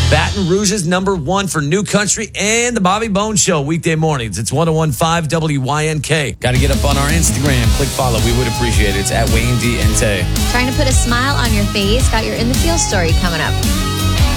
Baton Rouge's #1 for New Country and the Bobby Bones Show weekday mornings. It's 101.5 WYNK. Got to get up on our Instagram. Click follow. We would appreciate it. It's at Wayne D. Ente. Trying to put a smile on your face. Got your In the Field story coming up.